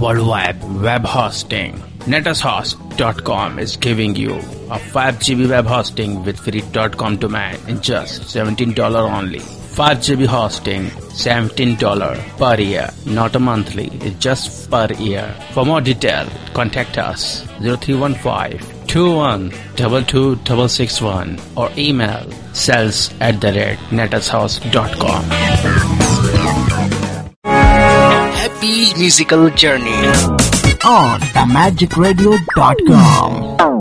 worldwide web hosting. NetAsHost.com is giving you a 5 GB web hosting with free .com domain in just $17 only. 5 GB hosting, $17 per year, not a monthly, it's just per year. For more detail, contact us 0315-2122-661 or email sales@netashouse.com. Happy musical journey on themagicradio.com.